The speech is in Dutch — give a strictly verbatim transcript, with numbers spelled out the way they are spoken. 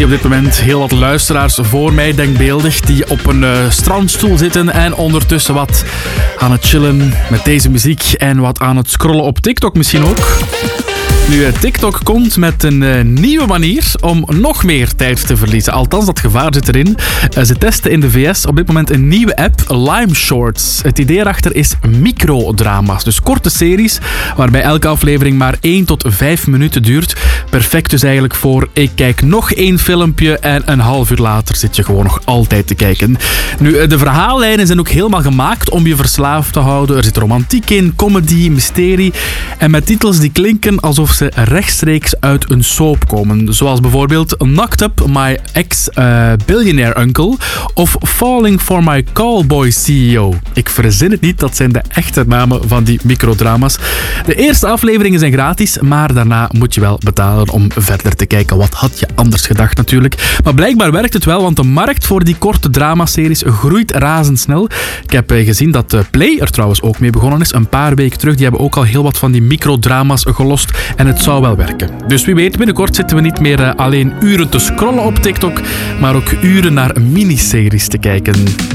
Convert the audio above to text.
op dit moment heel wat luisteraars voor mij, denkbeeldig, die op een uh, strandstoel zitten en ondertussen wat aan het chillen met deze muziek en wat aan het scrollen op TikTok misschien ook. Nu, TikTok komt met een uh, nieuwe manier om nog meer tijd te verliezen. Althans, dat gevaar zit erin. Uh, ze testen in de V S op dit moment een nieuwe app, Lime Shorts. Het idee erachter is microdrama's. Dus korte series, waarbij elke aflevering maar één tot vijf minuten duurt. Perfect dus eigenlijk voor, ik kijk nog één filmpje en een half uur later zit je gewoon nog altijd te kijken. Nu, de verhaallijnen zijn ook helemaal gemaakt om je verslaafd te houden. Er zit romantiek in, comedy, mysterie en met titels die klinken alsof ze rechtstreeks uit een soap komen. Zoals bijvoorbeeld Knocked Up My Ex-Billionaire uh, Uncle of Falling for My Callboy C E O. Ik verzin het niet, dat zijn de echte namen van die microdrama's. De eerste afleveringen zijn gratis, maar daarna moet je wel betalen om verder te kijken. Wat had je anders gedacht natuurlijk. Maar blijkbaar werkt het wel, want de markt voor die korte dramaseries groeit razendsnel. Ik heb gezien dat Play er trouwens ook mee begonnen is. Een paar weken terug. Die hebben ook al heel wat van die microdrama's gelost. En het zou wel werken. Dus wie weet, binnenkort zitten we niet meer alleen uren te scrollen op TikTok, maar ook uren naar miniseries te kijken.